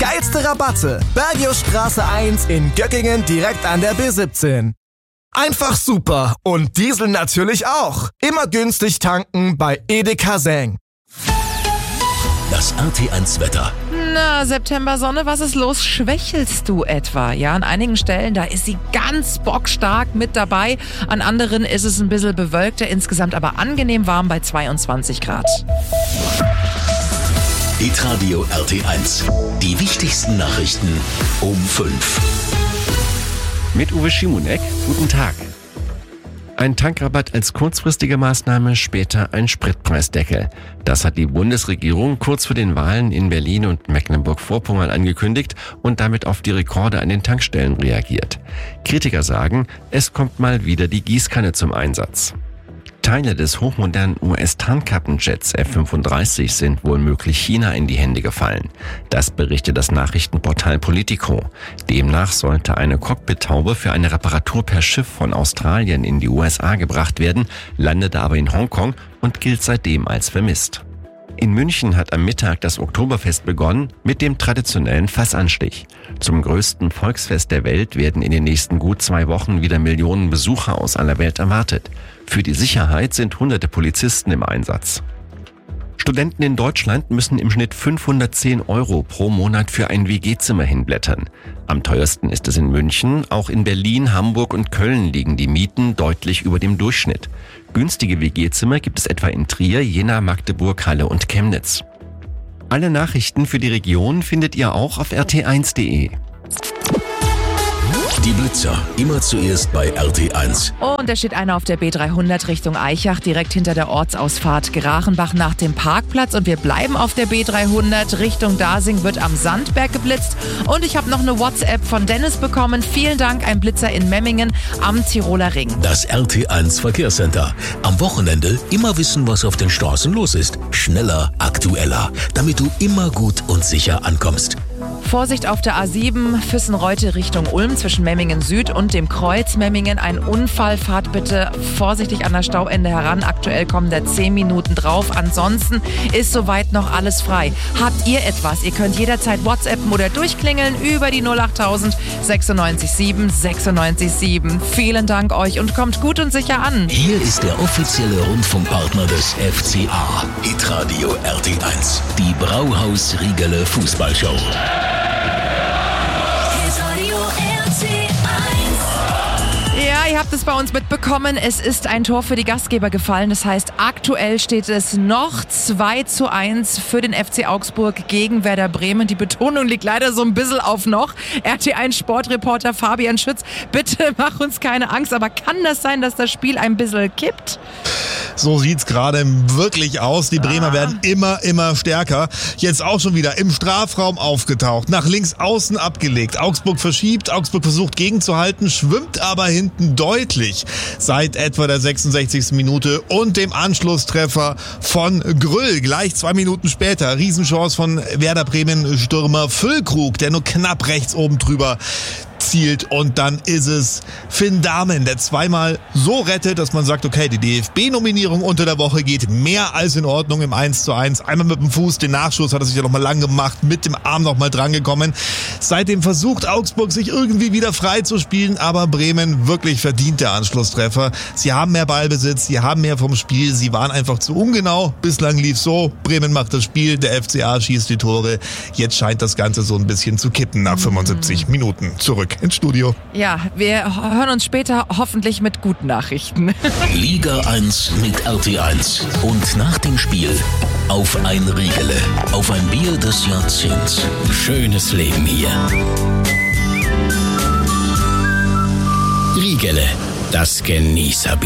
geilste Rabatte. Bergiusstraße 1 in Göckingen direkt an der B17. Einfach super und Diesel natürlich auch. Immer günstig tanken bei Edeka Seng. Das RT1 Wetter. Na, September-Sonne, was ist los? Schwächelst du etwa? Ja, an einigen Stellen, da ist sie ganz bockstark mit dabei. An anderen ist es ein bisschen bewölkter, insgesamt aber angenehm warm bei 22 Grad. Hitradio RT1. Die wichtigsten Nachrichten um 5. Mit Uwe Schimonek, guten Tag. Ein Tankrabatt als kurzfristige Maßnahme, später ein Spritpreisdeckel. Das hat die Bundesregierung kurz vor den Wahlen in Berlin und Mecklenburg-Vorpommern angekündigt und damit auf die Rekorde an den Tankstellen reagiert. Kritiker sagen, es kommt mal wieder die Gießkanne zum Einsatz. Teile des hochmodernen US-Tarnkappenjets F-35 sind wohl möglich China in die Hände gefallen. Das berichtet das Nachrichtenportal Politico. Demnach sollte eine Cockpit-Taube für eine Reparatur per Schiff von Australien in die USA gebracht werden, landete aber in Hongkong und gilt seitdem als vermisst. In München hat am Mittag das Oktoberfest begonnen mit dem traditionellen Fassanstich. Zum größten Volksfest der Welt werden in den nächsten gut 2 Wochen wieder Millionen Besucher aus aller Welt erwartet. Für die Sicherheit sind hunderte Polizisten im Einsatz. Studenten in Deutschland müssen im Schnitt 510 € pro Monat für ein WG-Zimmer hinblättern. Am teuersten ist es in München, auch in Berlin, Hamburg und Köln liegen die Mieten deutlich über dem Durchschnitt. Günstige WG-Zimmer gibt es etwa in Trier, Jena, Magdeburg, Halle und Chemnitz. Alle Nachrichten für die Region findet ihr auch auf rt1.de. Die Blitzer, immer zuerst bei RT1. Und da steht einer auf der B300 Richtung Aichach, direkt hinter der Ortsausfahrt Grachenbach nach dem Parkplatz. Und wir bleiben auf der B300 Richtung Dasing, wird am Sandberg geblitzt. Und ich habe noch eine WhatsApp von Dennis bekommen. Vielen Dank, ein Blitzer in Memmingen am Tiroler Ring. Das RT1 Verkehrscenter. Am Wochenende immer wissen, was auf den Straßen los ist. Schneller, aktueller, damit du immer gut und sicher ankommst. Vorsicht auf der A7 Füssen-Reute Richtung Ulm zwischen Memmingen Süd und dem Kreuz Memmingen. Ein Unfall, fahrt bitte vorsichtig an das Stauende heran. Aktuell kommen da 10 Minuten drauf. Ansonsten ist soweit noch alles frei. Habt ihr etwas? Ihr könnt jederzeit WhatsAppen oder durchklingeln über die 08000 96 7 96 7. Vielen Dank euch und kommt gut und sicher an. Hier ist der offizielle Rundfunkpartner des FCA. Hitradio RT1. Die Brauhaus Riegele Fußballshow. Ja, ihr habt es bei uns mitbekommen. Es ist ein Tor für die Gastgeber gefallen. Das heißt, aktuell steht es noch 2:1 für den FC Augsburg gegen Werder Bremen. Die Betonung liegt leider so ein bisschen auf noch. RT1 Sportreporter Fabian Schütz, bitte mach uns keine Angst. Aber kann das sein, dass das Spiel ein bisschen kippt? So sieht's gerade wirklich aus. Die Bremer werden immer stärker. Jetzt auch schon wieder im Strafraum aufgetaucht, nach links außen abgelegt. Augsburg verschiebt, Augsburg versucht gegenzuhalten, schwimmt aber hinten deutlich seit etwa der 66. Minute und dem Anschlusstreffer von Grüll. Gleich 2 Minuten später, Riesenchance von Werder Bremen Stürmer Füllkrug, der nur knapp rechts oben drüber zielt, und dann ist es Finn Dahmen, der zweimal so rettet, dass man sagt, okay, die DFB-Nominierung unter der Woche geht mehr als in Ordnung im 1:1. Einmal mit dem Fuß, den Nachschuss hat er sich ja nochmal lang gemacht, mit dem Arm nochmal drangekommen. Seitdem versucht Augsburg sich irgendwie wieder frei zu spielen, aber Bremen wirklich verdient der Anschlusstreffer. Sie haben mehr Ballbesitz, sie haben mehr vom Spiel, sie waren einfach zu ungenau. Bislang lief so, Bremen macht das Spiel, der FCA schießt die Tore. Jetzt scheint das Ganze so ein bisschen zu kippen nach 75 Minuten. Zurück ins Studio. Ja, wir hören uns später hoffentlich mit guten Nachrichten. Liga 1 mit RT1. Und nach dem Spiel auf ein Riegele, auf ein Bier des Jahrzehnts. Schönes Leben hier. Riegele, das Genießerbier.